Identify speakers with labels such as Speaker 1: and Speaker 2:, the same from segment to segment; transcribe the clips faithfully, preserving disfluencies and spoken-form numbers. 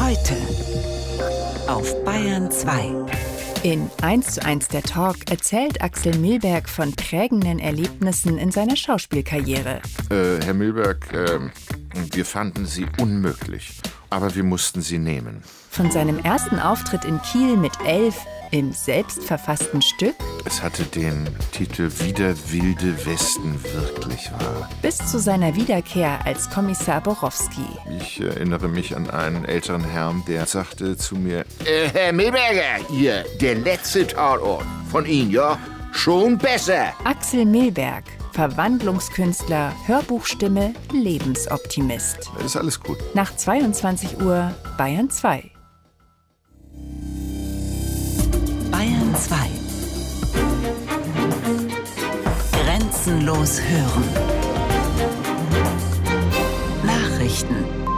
Speaker 1: Heute auf Bayern zwei.
Speaker 2: In eins zu eins der Talk erzählt Axel Milberg von prägenden Erlebnissen in seiner Schauspielkarriere.
Speaker 3: Äh, Herr Milberg, äh, wir fanden Sie unmöglich, aber wir mussten Sie nehmen.
Speaker 2: Von seinem ersten Auftritt in Kiel mit elf im selbstverfassten Stück.
Speaker 3: Es hatte den Titel »Wie der wilde Westen wirklich war«.
Speaker 2: Bis zu seiner Wiederkehr als Kommissar Borowski.
Speaker 3: Ich erinnere mich an einen älteren Herrn, der sagte zu mir:
Speaker 4: äh, Herr Milberger, hier, der letzte Tatort von Ihnen, ja? Schon besser.
Speaker 2: Axel Milberg, Verwandlungskünstler, Hörbuchstimme, Lebensoptimist.
Speaker 3: Ist alles gut.
Speaker 2: Nach zweiundzwanzig Uhr, Bayern zwei.
Speaker 1: Bayern zwei. Grenzenlos hören. Nachrichten.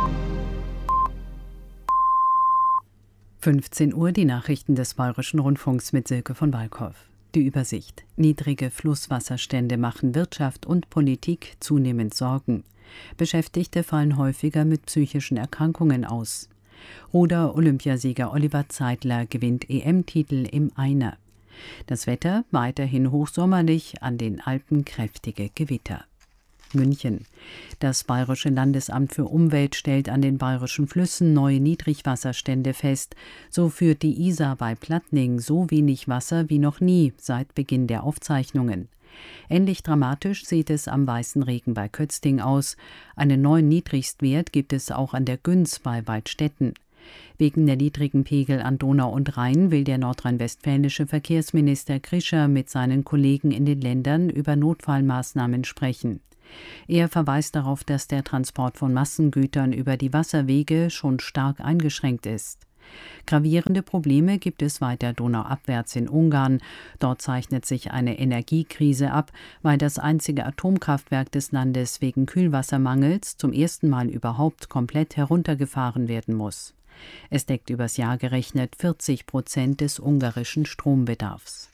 Speaker 5: fünfzehn Uhr die Nachrichten des Bayerischen Rundfunks mit Silke von Walkow. Die Übersicht. Niedrige Flusswasserstände machen Wirtschaft und Politik zunehmend Sorgen. Beschäftigte fallen häufiger mit psychischen Erkrankungen aus. Ruder-Olympiasieger Oliver Zeitler gewinnt E M-Titel im Einer. Das Wetter weiterhin hochsommerlich, an den Alpen kräftige Gewitter. München. Das Bayerische Landesamt für Umwelt stellt an den bayerischen Flüssen neue Niedrigwasserstände fest. So führt die Isar bei Plattning so wenig Wasser wie noch nie seit Beginn der Aufzeichnungen. Ähnlich dramatisch sieht es am Weißen Regen bei Kötzting aus. Einen neuen Niedrigstwert gibt es auch an der Günz bei Weidstetten. Wegen der niedrigen Pegel an Donau und Rhein will der nordrhein-westfälische Verkehrsminister Krischer mit seinen Kollegen in den Ländern über Notfallmaßnahmen sprechen. Er verweist darauf, dass der Transport von Massengütern über die Wasserwege schon stark eingeschränkt ist. Gravierende Probleme gibt es weiter donauabwärts in Ungarn. Dort zeichnet sich eine Energiekrise ab, weil das einzige Atomkraftwerk des Landes wegen Kühlwassermangels zum ersten Mal überhaupt komplett heruntergefahren werden muss. Es deckt übers Jahr gerechnet vierzig Prozent des ungarischen Strombedarfs.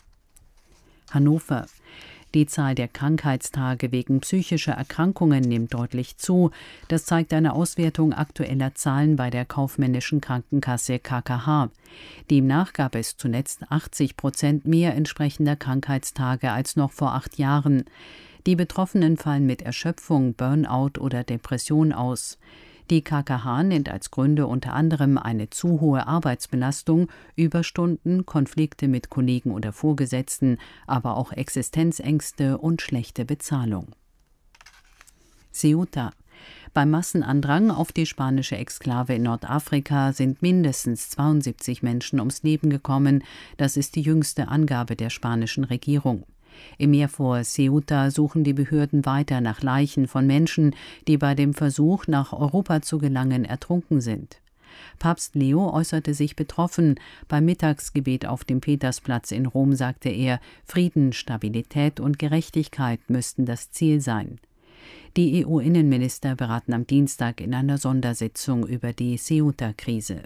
Speaker 5: Hannover. Die Zahl der Krankheitstage wegen psychischer Erkrankungen nimmt deutlich zu. Das zeigt eine Auswertung aktueller Zahlen bei der kaufmännischen Krankenkasse K K H. Demnach gab es zuletzt achtzig Prozent mehr entsprechender Krankheitstage als noch vor acht Jahren. Die Betroffenen fallen mit Erschöpfung, Burnout oder Depression aus. Die K K H nennt als Gründe unter anderem eine zu hohe Arbeitsbelastung, Überstunden, Konflikte mit Kollegen oder Vorgesetzten, aber auch Existenzängste und schlechte Bezahlung. Ceuta. Beim Massenandrang auf die spanische Exklave in Nordafrika sind mindestens zweiundsiebzig Menschen ums Leben gekommen. Das ist die jüngste Angabe der spanischen Regierung. Im Meer vor Ceuta suchen die Behörden weiter nach Leichen von Menschen, die bei dem Versuch, nach Europa zu gelangen, ertrunken sind. Papst Leo äußerte sich betroffen. Beim Mittagsgebet auf dem Petersplatz in Rom sagte er, Frieden, Stabilität und Gerechtigkeit müssten das Ziel sein. Die E U-Innenminister beraten am Dienstag in einer Sondersitzung über die Ceuta-Krise.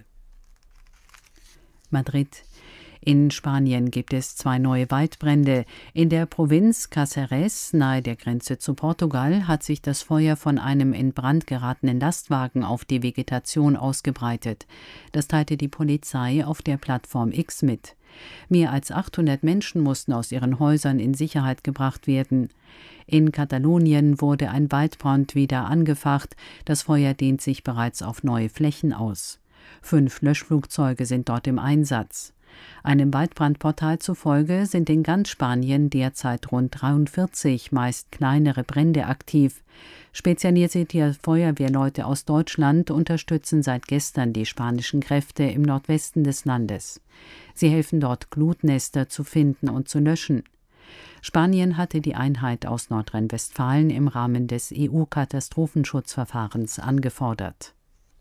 Speaker 5: Madrid. In Spanien gibt es zwei neue Waldbrände. In der Provinz Cáceres, nahe der Grenze zu Portugal, hat sich das Feuer von einem in Brand geratenen Lastwagen auf die Vegetation ausgebreitet. Das teilte die Polizei auf der Plattform X mit. Mehr als achthundert Menschen mussten aus ihren Häusern in Sicherheit gebracht werden. In Katalonien wurde ein Waldbrand wieder angefacht. Das Feuer dehnt sich bereits auf neue Flächen aus. Fünf Löschflugzeuge sind dort im Einsatz. Einem Waldbrandportal zufolge sind in ganz Spanien derzeit rund dreiundvierzig, meist kleinere Brände aktiv. Spezialisierte Feuerwehrleute aus Deutschland unterstützen seit gestern die spanischen Kräfte im Nordwesten des Landes. Sie helfen dort, Glutnester zu finden und zu löschen. Spanien hatte die Einheit aus Nordrhein-Westfalen im Rahmen des E U-Katastrophenschutzverfahrens angefordert.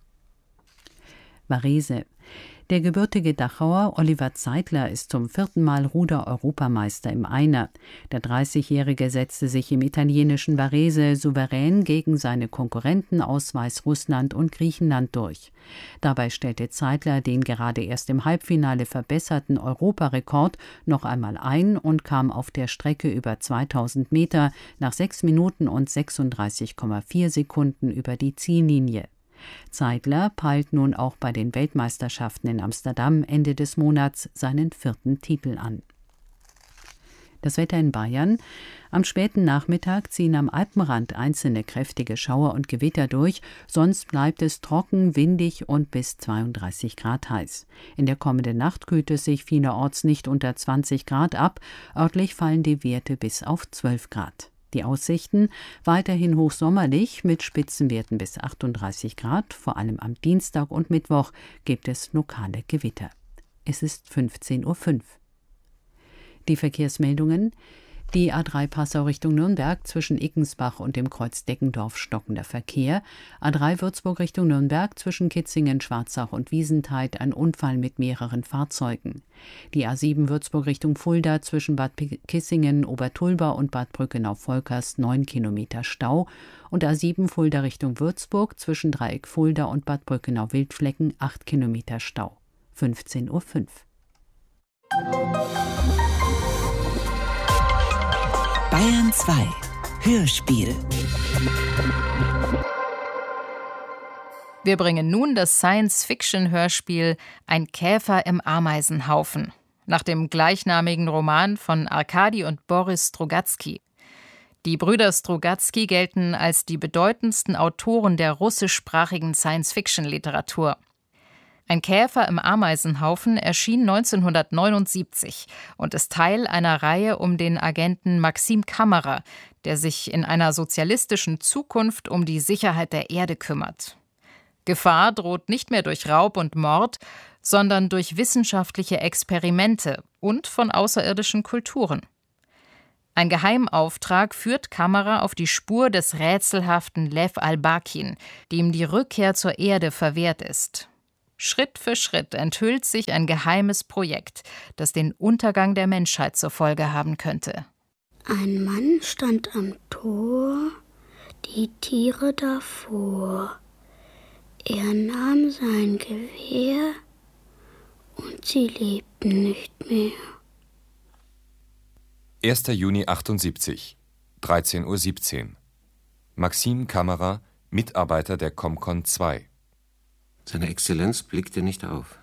Speaker 5: Varese. Der gebürtige Dachauer Oliver Zeitler ist zum vierten Mal Ruder-Europameister im Einer. Der dreißigjährige setzte sich im italienischen Varese souverän gegen seine Konkurrenten aus Weißrussland und Griechenland durch. Dabei stellte Zeitler den gerade erst im Halbfinale verbesserten Europarekord noch einmal ein und kam auf der Strecke über zweitausend Meter nach sechs Minuten und sechsunddreißig Komma vier Sekunden über die Ziellinie. Zeidler peilt nun auch bei den Weltmeisterschaften in Amsterdam Ende des Monats seinen vierten Titel an. Das Wetter in Bayern. Am späten Nachmittag ziehen am Alpenrand einzelne kräftige Schauer und Gewitter durch, sonst bleibt es trocken, windig und bis zweiunddreißig Grad heiß. In der kommenden Nacht kühlt es sich vielerorts nicht unter zwanzig Grad ab, örtlich fallen die Werte bis auf zwölf Grad. Die Aussichten weiterhin hochsommerlich mit Spitzenwerten bis achtunddreißig Grad, vor allem am Dienstag und Mittwoch gibt es lokale Gewitter. Es ist fünfzehn Uhr fünf. Die Verkehrsmeldungen: Die A drei Passau Richtung Nürnberg zwischen Ickensbach und dem Kreuz Deggendorf stockender Verkehr. A drei Würzburg Richtung Nürnberg zwischen Kitzingen, Schwarzach und Wiesentheid ein Unfall mit mehreren Fahrzeugen. Die A sieben Würzburg Richtung Fulda zwischen Bad Kissingen, Obertulba und Bad Brückenau-Volkers neun Kilometer Stau. Und A sieben Fulda Richtung Würzburg zwischen Dreieck Fulda und Bad Brückenau-Wildflecken acht Kilometer Stau. fünfzehn Uhr fünf.
Speaker 1: Bayern zwei Hörspiel.
Speaker 6: Wir bringen nun das Science-Fiction-Hörspiel Ein Käfer im Ameisenhaufen, nach dem gleichnamigen Roman von Arkadi und Boris Strugatsky. Die Brüder Strugatsky gelten als die bedeutendsten Autoren der russischsprachigen Science-Fiction-Literatur. Ein Käfer im Ameisenhaufen erschien neunzehnhundertneunundsiebzig und ist Teil einer Reihe um den Agenten Maxim Kammerer, der sich in einer sozialistischen Zukunft um die Sicherheit der Erde kümmert. Gefahr droht nicht mehr durch Raub und Mord, sondern durch wissenschaftliche Experimente und von außerirdischen Kulturen. Ein Geheimauftrag führt Kammerer auf die Spur des rätselhaften Lev Albakin, dem die Rückkehr zur Erde verwehrt ist. Schritt für Schritt enthüllt sich ein geheimes Projekt, das den Untergang der Menschheit zur Folge haben könnte.
Speaker 7: Ein Mann stand am Tor, die Tiere davor. Er nahm sein Gewehr und sie lebten nicht mehr.
Speaker 8: erster Juni achtundsiebzig, dreizehn Uhr siebzehn. Maxim Kammerer, Mitarbeiter der Comcon zwei.
Speaker 9: Seine Exzellenz blickte nicht auf,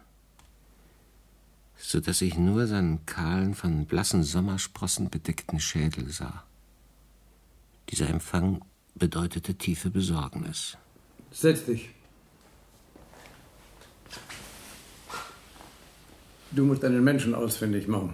Speaker 9: so dass ich nur seinen kahlen, von blassen Sommersprossen bedeckten Schädel sah. Dieser Empfang bedeutete tiefe Besorgnis.
Speaker 10: Setz dich. Du musst einen Menschen ausfindig machen.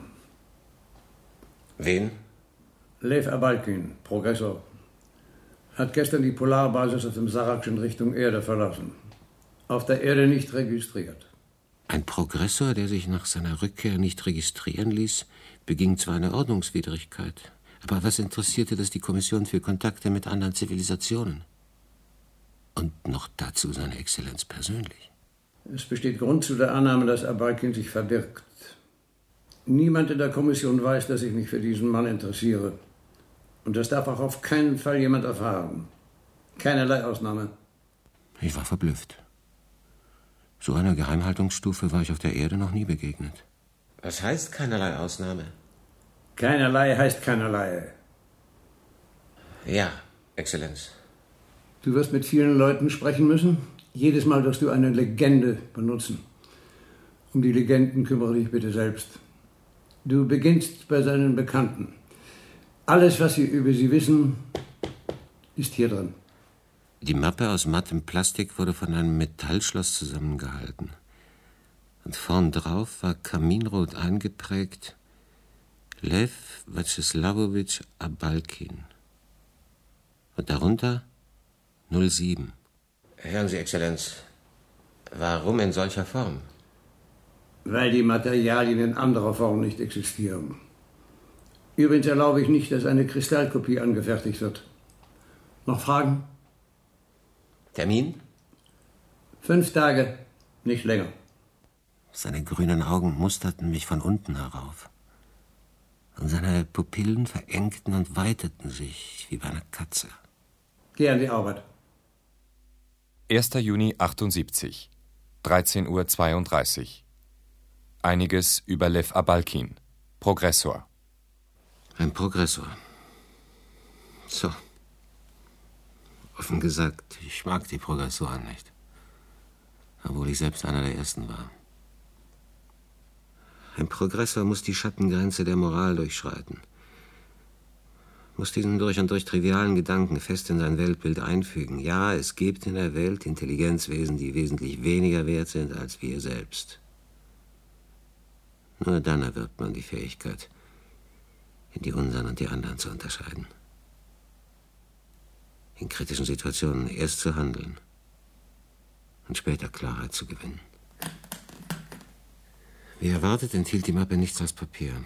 Speaker 9: Wen?
Speaker 10: Lev Abalkin, Progressor, hat gestern die Polarbasis auf dem Saraksch in Richtung Erde verlassen. Auf der Erde nicht registriert.
Speaker 9: Ein Progressor, der sich nach seiner Rückkehr nicht registrieren ließ, beging zwar eine Ordnungswidrigkeit, aber was interessierte das die Kommission für Kontakte mit anderen Zivilisationen? Und noch dazu seine Exzellenz persönlich.
Speaker 10: Es besteht Grund zu der Annahme, dass Abalkin sich verbirgt. Niemand in der Kommission weiß, dass ich mich für diesen Mann interessiere. Und das darf auch auf keinen Fall jemand erfahren. Keinerlei Ausnahme.
Speaker 9: Ich war verblüfft. So einer Geheimhaltungsstufe war ich auf der Erde noch nie begegnet.
Speaker 11: Was heißt keinerlei Ausnahme?
Speaker 10: Keinerlei heißt keinerlei.
Speaker 11: Ja, Exzellenz.
Speaker 10: Du wirst mit vielen Leuten sprechen müssen. Jedes Mal wirst du eine Legende benutzen. Um die Legenden kümmere dich bitte selbst. Du beginnst bei seinen Bekannten. Alles, was sie über sie wissen, ist hier drin.
Speaker 9: Die Mappe aus mattem Plastik wurde von einem Metallschloss zusammengehalten. Und vorn drauf war kaminrot eingeprägt Lev Vyacheslawowitsch Abalkin. Und darunter null sieben.
Speaker 11: Hören Sie, Exzellenz, warum in solcher Form?
Speaker 10: Weil die Materialien in anderer Form nicht existieren. Übrigens erlaube ich nicht, dass eine Kristallkopie angefertigt wird. Noch Fragen?
Speaker 11: Termin?
Speaker 10: Fünf Tage, nicht länger.
Speaker 9: Seine grünen Augen musterten mich von unten herauf. Und seine Pupillen verengten und weiteten sich wie bei einer Katze.
Speaker 10: Geh an die Arbeit.
Speaker 8: erster Juni achtundsiebzig, dreizehn Uhr zweiunddreißig. Einiges über Lev Abalkin, Progressor.
Speaker 9: Ein Progressor. So. Offen gesagt, ich mag die Progressoren nicht. obwohl ich selbst einer der Ersten war. Ein Progressor muss die Schattengrenze der Moral durchschreiten, muss diesen durch und durch trivialen Gedanken fest in sein Weltbild einfügen. Ja, es gibt in der Welt Intelligenzwesen, die wesentlich weniger wert sind als wir selbst. Nur dann erwirbt man die Fähigkeit, in die unseren und die anderen zu unterscheiden. In kritischen Situationen erst zu handeln und später Klarheit zu gewinnen. Wie erwartet, enthielt die Mappe nichts als Papier.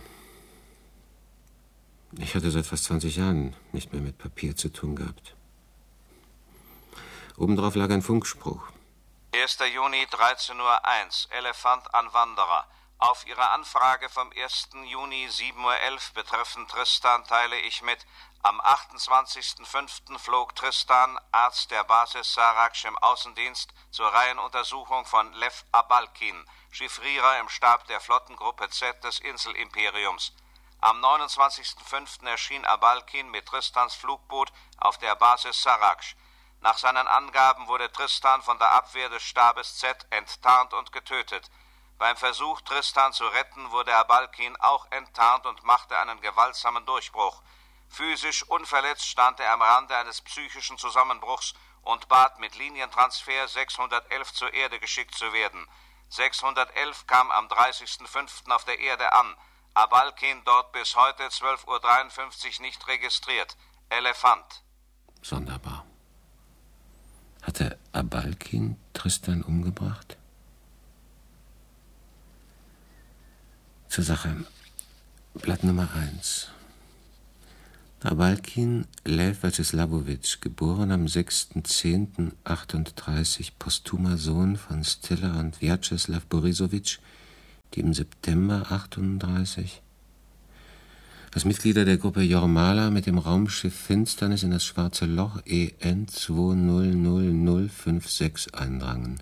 Speaker 9: Ich hatte seit fast zwanzig Jahren nicht mehr mit Papier zu tun gehabt. Obendrauf lag ein Funkspruch.
Speaker 12: erster Juni, dreizehn Uhr eins, Elefant an Wanderer. Auf Ihre Anfrage vom ersten Juni, sieben Uhr elf betreffend Tristan teile ich mit: Am achtundzwanzigsten fünften flog Tristan, Arzt der Basis Saraksch im Außendienst, zur Reihenuntersuchung von Lev Abalkin, Chiffrierer im Stab der Flottengruppe Z des Inselimperiums. Am neunundzwanzigsten fünften erschien Abalkin mit Tristans Flugboot auf der Basis Saraksch. Nach seinen Angaben wurde Tristan von der Abwehr des Stabes Z enttarnt und getötet. Beim Versuch, Tristan zu retten, wurde Abalkin auch enttarnt und machte einen gewaltsamen Durchbruch. Physisch unverletzt stand er am Rande eines psychischen Zusammenbruchs und bat mit Linientransfer sechshundertelf zur Erde geschickt zu werden. sechshundertelf kam am dreißigsten fünften auf der Erde an. Abalkin dort bis heute zwölf Uhr dreiundfünfzig nicht registriert. Elefant.
Speaker 9: Sonderbar. Hatte Abalkin Tristan umgebracht? Zur Sache. Blatt Nummer eins. Abalkin Lev Vyacheslawowitsch, geboren am sechsten zehnten achtunddreißig, posthumer Sohn von Stella und Vyacheslaw Borisowitsch, die im September achtunddreißig als Mitglieder der Gruppe Jormala mit dem Raumschiff Finsternis in das schwarze Loch E N zwei null null null fünf sechs eindrangen.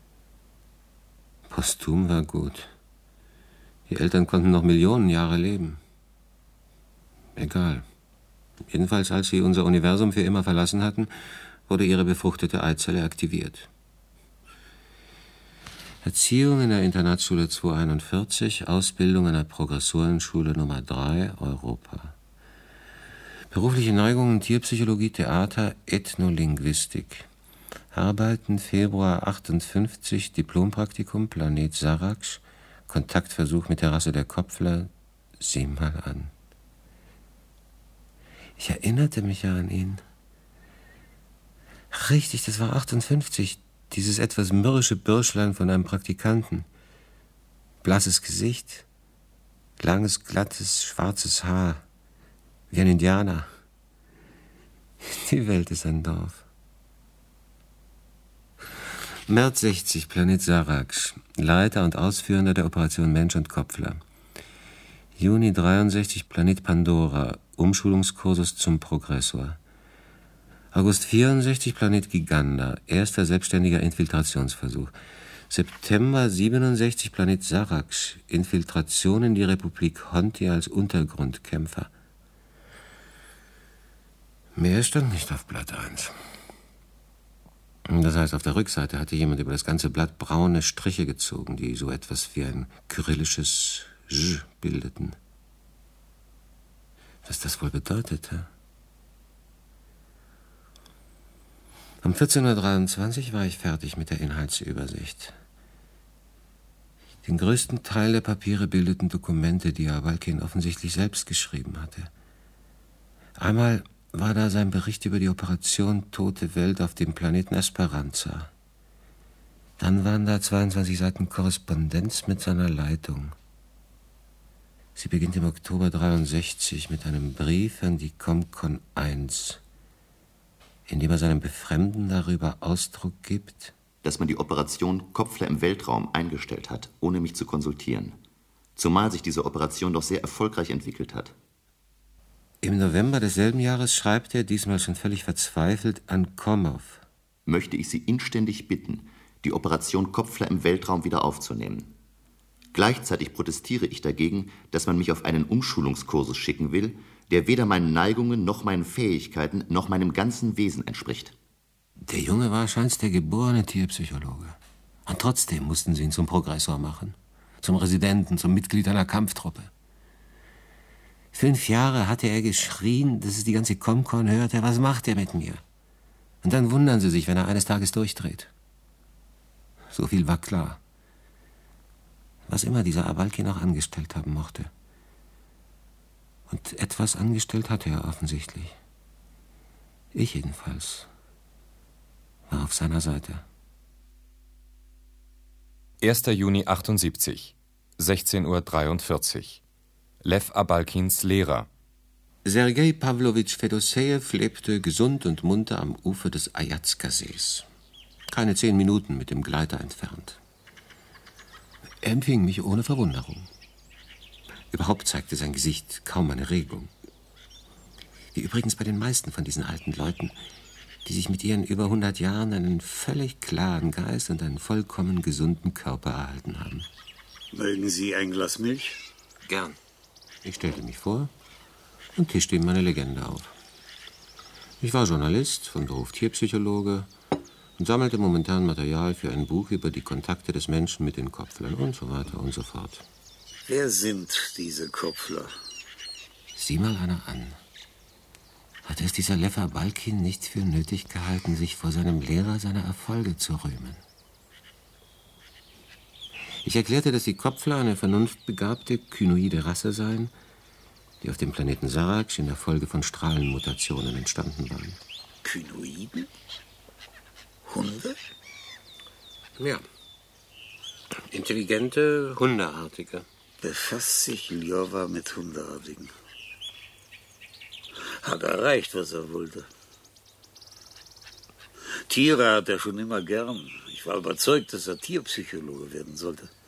Speaker 9: Posthum war gut. Die Eltern konnten noch Millionen Jahre leben. Egal. Jedenfalls, als sie unser Universum für immer verlassen hatten, wurde ihre befruchtete Eizelle aktiviert. Erziehung in der Internatsschule zweihunderteinundvierzig, Ausbildung in der Progressorenschule Nummer drei, Europa. Berufliche Neigungen Tierpsychologie, Theater, Ethnolinguistik. Arbeiten Februar achtundfünfzig, Diplompraktikum, Planet Saraksch, Kontaktversuch mit der Rasse der Kopfler. Sieh mal an. Ich erinnerte mich ja an ihn. Richtig, das war achtundfünfzig. Dieses etwas mürrische Bürschlein von einem Praktikanten. Blasses Gesicht, langes, glattes, schwarzes Haar, wie ein Indianer. Die Welt ist ein Dorf. März sechzig, Planet Saraksch, Leiter und Ausführender der Operation Mensch und Kopfler. Juni dreiundsechzig, Planet Pandora, Umschulungskursus zum Progressor. August vierundsechzig, Planet Giganda, erster selbstständiger Infiltrationsversuch. September siebenundsechzig, Planet Saraksch, Infiltration in die Republik Honti als Untergrundkämpfer. Mehr stand nicht auf Blatt eins. Das heißt, auf der Rückseite hatte jemand über das ganze Blatt braune Striche gezogen, die so etwas wie ein kyrillisches J bildeten. Was das wohl bedeutete? Um vierzehn Uhr dreiundzwanzig war ich fertig mit der Inhaltsübersicht. Den größten Teil der Papiere bildeten Dokumente, die Abalkin offensichtlich selbst geschrieben hatte. Einmal war da sein Bericht über die Operation Tote Welt auf dem Planeten Esperanza. Dann waren da zweiundzwanzig Seiten Korrespondenz mit seiner Leitung. Sie beginnt im Oktober dreiundsechzig mit einem Brief an die Comcon eins, in dem er seinem Befremden darüber Ausdruck gibt,
Speaker 13: dass man die Operation Kopfler im Weltraum eingestellt hat, ohne mich zu konsultieren. Zumal sich diese Operation doch sehr erfolgreich entwickelt hat.
Speaker 9: Im November desselben Jahres schreibt er, diesmal schon völlig verzweifelt, an Komov:
Speaker 13: Möchte ich Sie inständig bitten, die Operation Kopfler im Weltraum wieder aufzunehmen. Gleichzeitig protestiere ich dagegen, dass man mich auf einen Umschulungskursus schicken will, der weder meinen Neigungen noch meinen Fähigkeiten noch meinem ganzen Wesen entspricht.
Speaker 9: Der Junge war scheinbar der geborene Tierpsychologe. Und trotzdem mussten sie ihn zum Progressor machen, zum Residenten, zum Mitglied einer Kampftruppe. Fünf Jahre hatte er geschrien, dass es die ganze Comcon hörte, was macht er mit mir? Und dann wundern sie sich, wenn er eines Tages durchdreht. So viel war klar. Was immer dieser Abalkin auch angestellt haben mochte. Und etwas angestellt hatte er offensichtlich. Ich jedenfalls war auf seiner Seite.
Speaker 8: erster Juni achtundsiebzig, sechzehn Uhr dreiundvierzig. Lew Abalkins Lehrer.
Speaker 9: Sergei Pawlowitsch Fedosejew lebte gesund und munter am Ufer des Ajatska-Sees. Keine zehn Minuten mit dem Gleiter entfernt. Er empfing mich ohne Verwunderung. Überhaupt zeigte sein Gesicht kaum eine Regung. Wie übrigens bei den meisten von diesen alten Leuten, die sich mit ihren über hundert Jahren einen völlig klaren Geist und einen vollkommen gesunden Körper erhalten haben.
Speaker 14: Mögen Sie ein Glas Milch?
Speaker 9: Gern. Ich stellte mich vor und tischte ihm meine Legende auf. Ich war Journalist, von Beruf Tierpsychologe und sammelte momentan Material für ein Buch über die Kontakte des Menschen mit den Kopflern und so weiter und so fort.
Speaker 14: Wer sind diese Kopfler?
Speaker 9: Sieh mal einer an. Hat es dieser Lew Abalkin nicht für nötig gehalten, sich vor seinem Lehrer seiner Erfolge zu rühmen? Ich erklärte, dass die Kopfler eine vernunftbegabte, kynoide Rasse seien, die auf dem Planeten Sarax in der Folge von Strahlenmutationen entstanden waren.
Speaker 14: Kynoiden? Hunde?
Speaker 9: Ja. Intelligente, Hundeartige.
Speaker 14: Befasst sich Ljowa mit Hundeartigen. Hat erreicht, was er wollte. Tiere hat er schon immer gern. Ich war überzeugt, dass er Tierpsychologe werden sollte.